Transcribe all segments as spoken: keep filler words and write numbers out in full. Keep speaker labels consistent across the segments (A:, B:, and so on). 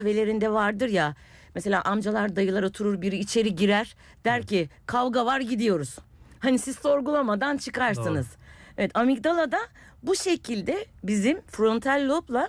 A: Velerinde vardır ya, mesela amcalar dayılar oturur, biri içeri girer der ki kavga var gidiyoruz. Hani siz sorgulamadan çıkarsınız.
B: Doğru.
A: Evet, amigdala da bu şekilde bizim frontal lobla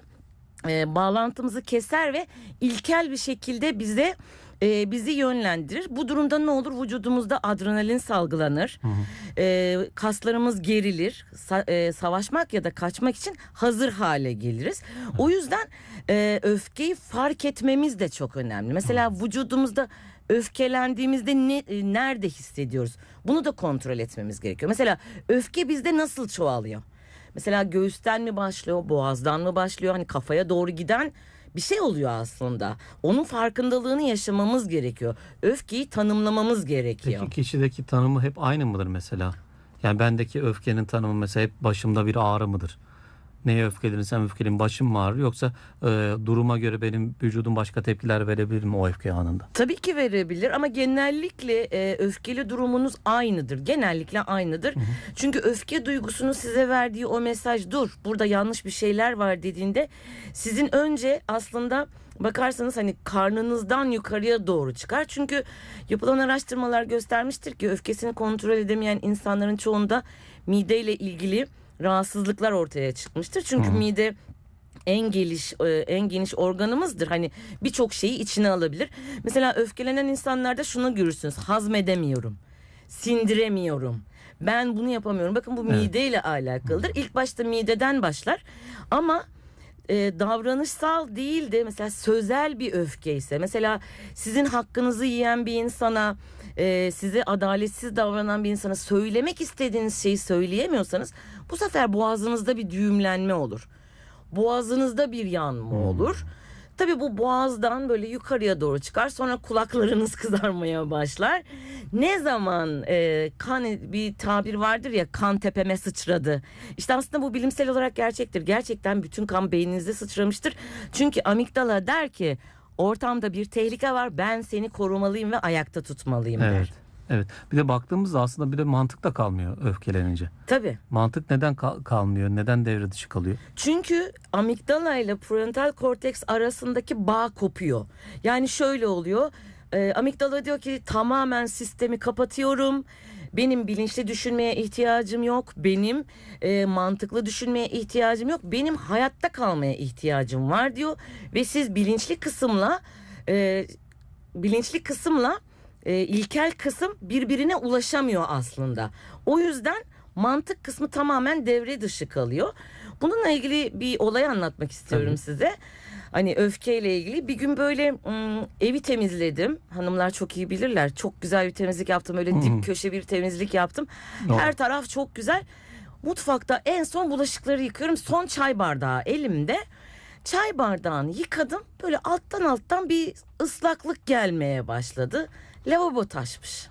A: e, bağlantımızı keser ve ilkel bir şekilde bize e, bizi yönlendirir. Bu durumda ne olur? Vücudumuzda adrenalin salgılanır.
B: Hı hı.
A: E, kaslarımız gerilir. Sa- e, savaşmak ya da kaçmak için hazır hale geliriz. O yüzden e, öfkeyi fark etmemiz de çok önemli. Mesela vücudumuzda öfkelendiğimizde ne, e, nerede hissediyoruz? Bunu da kontrol etmemiz gerekiyor. Mesela öfke bizde nasıl çoğalıyor? Mesela göğüsten mi başlıyor, boğazdan mı başlıyor? Hani kafaya doğru giden bir şey oluyor aslında. Onun farkındalığını yaşamamız gerekiyor. Öfkeyi tanımlamamız gerekiyor.
B: Peki kişideki tanımı hep aynı mıdır mesela? Yani bendeki öfkenin tanımı mesela hep başımda bir ağrı mıdır? Neye öfkelenirsem öfkeliyim, başım mı ağrır, yoksa e, duruma göre benim vücudum başka tepkiler verebilir mi o öfke anında?
A: Tabii ki verebilir ama genellikle e, öfkeli durumunuz aynıdır. Genellikle aynıdır. Hı hı. Çünkü öfke duygusunun size verdiği o mesaj, dur burada yanlış bir şeyler var dediğinde, sizin önce aslında bakarsanız hani karnınızdan yukarıya doğru çıkar. Çünkü yapılan araştırmalar göstermiştir ki öfkesini kontrol edemeyen insanların çoğunda mideyle ilgili rahatsızlıklar ortaya çıkmıştır. Çünkü Hı. mide en geniş en geniş organımızdır. Hani birçok şeyi içine alabilir. Mesela öfkelenen insanlarda şunu görürsünüz: hazmedemiyorum, sindiremiyorum, ben bunu yapamıyorum. Bakın bu
B: Evet.
A: mideyle alakalıdır. İlk başta mideden başlar ama e, davranışsal değil de mesela sözel bir öfke ise, mesela sizin hakkınızı yiyen bir insana, e, size adaletsiz davranan bir insana söylemek istediğiniz şeyi söyleyemiyorsanız, bu sefer boğazınızda bir düğümlenme olur. Boğazınızda bir yanma olur. Tabii bu boğazdan böyle yukarıya doğru çıkar. Sonra kulaklarınız kızarmaya başlar. Ne zaman e, kan, bir tabir vardır ya, kan tepeme sıçradı. İşte aslında bu bilimsel olarak gerçektir. Gerçekten bütün kan beyninizde sıçramıştır. Çünkü amigdala der ki ortamda bir tehlike var, ben seni korumalıyım ve ayakta tutmalıyım
B: Evet.
A: der.
B: Evet. Bir de baktığımızda aslında bir de mantık da kalmıyor öfkelenince.
A: Tabii.
B: Mantık neden kal- kalmıyor? Neden devre dışı kalıyor?
A: Çünkü amigdala ile frontal korteks arasındaki bağ kopuyor. Yani şöyle oluyor. E, amigdala diyor ki tamamen sistemi kapatıyorum. Benim bilinçli düşünmeye ihtiyacım yok. Benim e, mantıklı düşünmeye ihtiyacım yok. Benim hayatta kalmaya ihtiyacım var diyor. Ve siz bilinçli kısımla e, bilinçli kısımla e, ilkel kısım birbirine ulaşamıyor aslında. O yüzden mantık kısmı tamamen devre dışı kalıyor. Bununla ilgili bir olay anlatmak istiyorum Tabii. size. Hani öfkeyle ilgili bir gün böyle ım, evi temizledim. Hanımlar çok iyi bilirler. Çok güzel bir temizlik yaptım. Öyle
B: Hı-hı.
A: dip köşe bir temizlik yaptım.
B: Doğru.
A: Her taraf çok güzel. Mutfakta en son bulaşıkları yıkıyorum. Son çay bardağı elimde. Çay bardağını yıkadım. Böyle alttan alttan bir ıslaklık gelmeye başladı. Lavabo taşmış.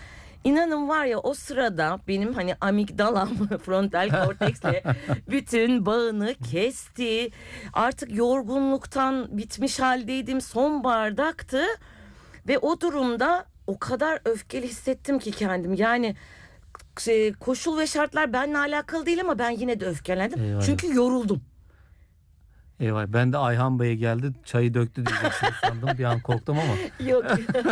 A: İnanın var ya, o sırada benim hani amigdalam frontal korteksle bütün bağını kesti. Artık yorgunluktan bitmiş haldeydim. Son bardaktı. Ve o durumda o kadar öfkeli hissettim ki kendim. Yani şey, koşul ve şartlar benimle alakalı değil ama ben yine de öfkelendim.
B: Eyvallah.
A: Çünkü yoruldum.
B: Eyvah, ben de Ayhan Bey geldi çayı döktü diyeceksin sandım, bir an korktum ama.
A: Yok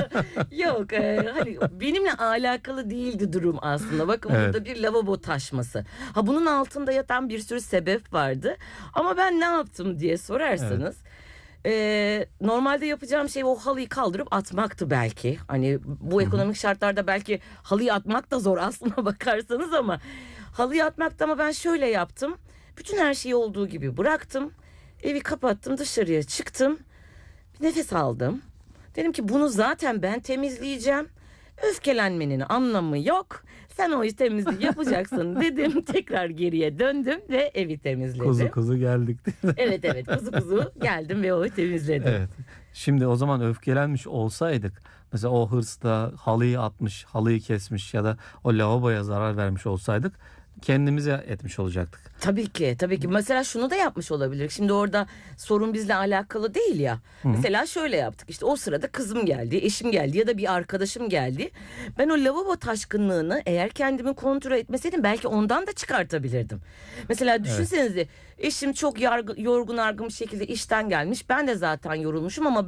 A: yok e, hani benimle alakalı değildi durum aslında. Bakın
B: Evet.
A: burada bir lavabo taşması. Ha, bunun altında yatan bir sürü sebep vardı. Ama ben ne yaptım diye sorarsanız, evet. e, normalde yapacağım şey o halıyı kaldırıp atmaktı belki. Hani bu ekonomik şartlarda belki halıyı atmak da zor aslına bakarsanız, ama halıyı atmaktı. Ama ben şöyle yaptım. Bütün her şeyi olduğu gibi bıraktım. Evi kapattım, dışarıya çıktım. Bir nefes aldım. Dedim ki bunu zaten ben temizleyeceğim. Öfkelenmenin anlamı yok. Sen o iş temizliği yapacaksın dedim. Tekrar geriye döndüm ve evi temizledim.
B: Kuzu kuzu geldik.
A: Evet evet kuzu kuzu geldim ve o temizledim.
B: Evet. Şimdi o zaman öfkelenmiş olsaydık, mesela o hırsla halıyı atmış, halıyı kesmiş ya da o lavaboya zarar vermiş olsaydık, kendimize etmiş olacaktık.
A: Tabii ki, tabii ki. Mesela şunu da yapmış olabilir. Şimdi orada sorun bizle alakalı değil ya. Hı-hı. Mesela şöyle yaptık. İşte o sırada kızım geldi, eşim geldi ya da bir arkadaşım geldi. Ben o lavabo taşkınlığını eğer kendimi kontrol etmeseydim belki ondan da çıkartabilirdim. Mesela düşünsenize, evet. Eşim çok yargı, yorgun argın bir şekilde işten gelmiş. Ben de zaten yorulmuşum ama